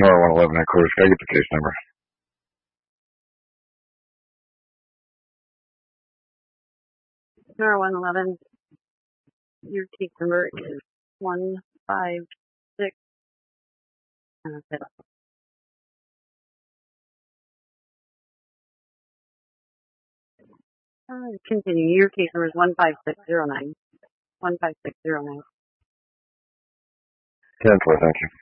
NOR 111 headquarters. Can I get the case number? NOR 111. Your case number is 156. And that's it. Continue. Your case number is 15609. 15609. 10-4, thank you.